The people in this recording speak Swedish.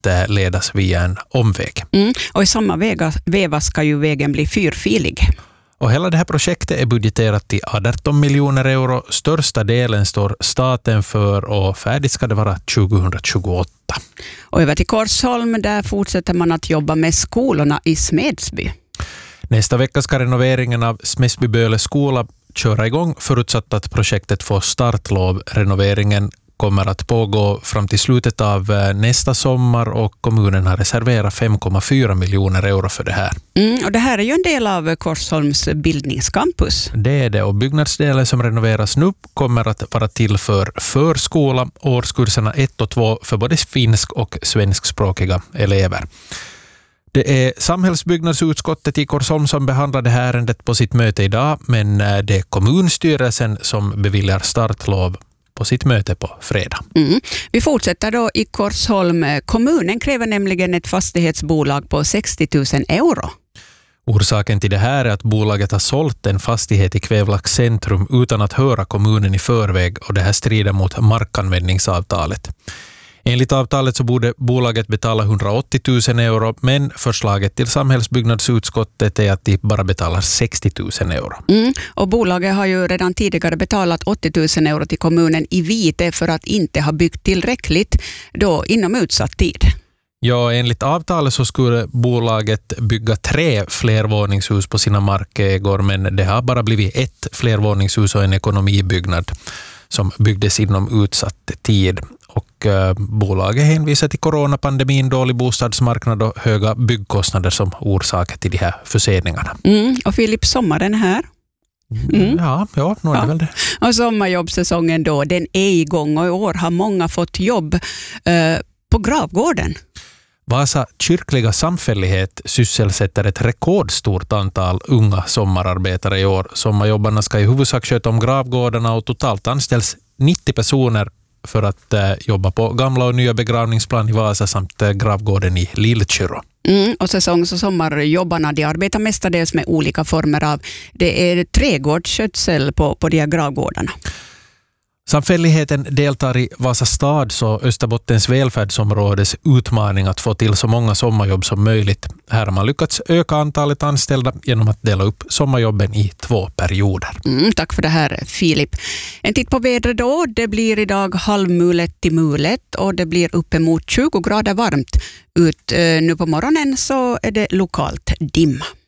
ledas via en omväg. Och i samma veva ska ju vägen bli fyrfilig. Och hela det här projektet är budgeterat till 18 miljoner euro. Största delen står staten för och färdigt ska det vara 2028. Och över till Korsholm, där fortsätter man att jobba med skolorna i Smedsby. Nästa vecka ska renoveringen av Smedsby skola köra igång förutsatt att projektet får startlov. Renoveringen kommer att pågå fram till slutet av nästa sommar och kommunen har reserverat 5,4 miljoner euro för det här. Och det här är ju en del av Korsholms bildningscampus. Det är det, och byggnadsdelen som renoveras nu kommer att vara till för förskola, årskurserna 1 och 2 för både finsk- och svenskspråkiga elever. Det är samhällsbyggnadsutskottet i Korsholm som behandlar det här ärendet på sitt möte idag, men det är kommunstyrelsen som beviljar startlov på sitt möte på fredag. Vi fortsätter då i Korsholm. Kommunen kräver nämligen ett fastighetsbolag på 60 000 euro. Orsaken till det här är att bolaget har sålt en fastighet i Kvävlax centrum utan att höra kommunen i förväg, och det här strider mot markanvändningsavtalet. Enligt avtalet så borde bolaget betala 180 000 euro, men förslaget till samhällsbyggnadsutskottet är att de bara betalar 60 000 euro. Och bolaget har ju redan tidigare betalat 80 000 euro till kommunen i vite för att inte ha byggt tillräckligt då inom utsatt tid. Ja, enligt avtalet så skulle bolaget bygga 3 flervåningshus på sina markägor, men det har bara blivit 1 flervåningshus och en ekonomibyggnad som byggdes inom utsatt tid. Och bolaget hänvisar till coronapandemin, dålig bostadsmarknad och höga byggkostnader som orsaker till de här förseningarna. Och Filip, sommaren här? Ja, nu är det väl det. Och sommarjobbsäsongen då, den är igång och i år har många fått jobb på Gravgården. Vasa kyrkliga samfällighet sysselsätter ett rekordstort antal unga sommararbetare i år. Sommarjobbarna ska i huvudsak sköta om gravgårdarna och totalt anställs 90 personer för att jobba på gamla och nya begravningsplan i Vasa samt gravgården i Lillkyrå. Och säsongs- och sommarjobbarna, de arbetar mestadels med olika former av det är trädgårdsskötsel på de här gravgårdarna. Samfälligheten deltar i Vasa stads och Österbottens välfärdsområdes utmaning att få till så många sommarjobb som möjligt. Här har man lyckats öka antalet anställda genom att dela upp sommarjobben i 2 perioder. Tack för det här, Filip. En titt på vädret då. Det blir idag halvmulet till mulet och det blir uppemot 20 grader varmt. Nu på morgonen så är det lokalt dimma.